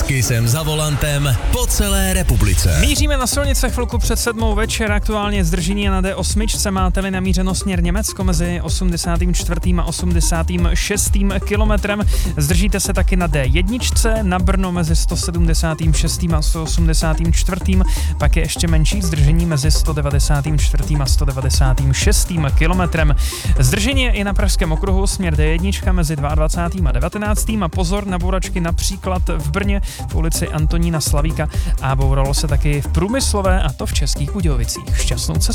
S Kissem za volantem po celé republice. Míříme na silnice chvilku před 7 večer, aktuálně zdržení na D8, máte-li namířeno směr Německo mezi 84. a 86. kilometrem. Zdržíte se taky na D1, na Brno mezi 176. a 184. Pak je ještě menší zdržení mezi 194. a 196. kilometrem. Zdržení je i na Pražském okruhu, směr D1 mezi 22. a 19. a pozor na bouračky například v Brně v ulici Antonína Slavíka a bouralo se taky v Průmyslové, a to v Českých Budějovicích. Šťastnou cestu.